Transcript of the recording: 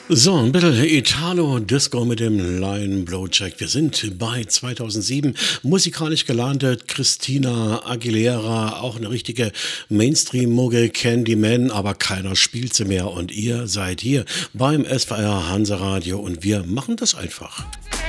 So, ein bisschen Italo-Disco mit dem Lion Blowjack. Wir sind bei 2007 musikalisch gelandet. Christina Aguilera, auch eine richtige Mainstream-Muggel, Candyman, aber keiner spielt sie mehr. Und ihr seid hier beim SWR Hansa Radio und wir machen das einfach.